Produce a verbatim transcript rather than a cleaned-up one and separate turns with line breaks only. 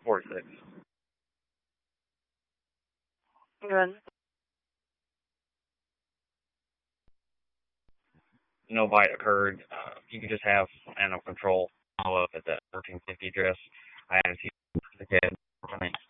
forty-six.
Good.
No bite occurred. Uh, you could just have animal control follow up at that thirteen fifty address. I had to see the kid.